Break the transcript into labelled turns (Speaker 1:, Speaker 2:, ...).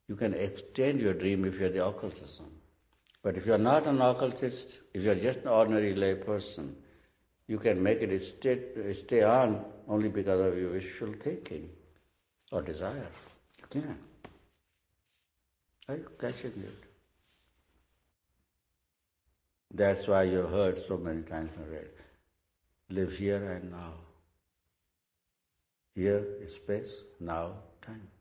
Speaker 1: You can extend your dream if you're the occultism. But if you're not an occultist, if you're just an ordinary lay person, you can make it stay on only because of your wishful thinking or desire. You can. Are you catching it? That's why you've heard so many times and read, live here and now. Here is space, now time.